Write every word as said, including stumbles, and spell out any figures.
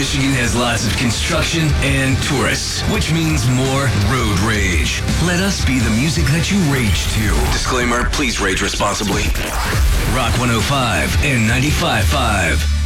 Michigan has lots of construction and tourists, which means more road rage. Let us be the music that you rage to. Disclaimer, please rage responsibly. Rock one oh five and ninety-five point five.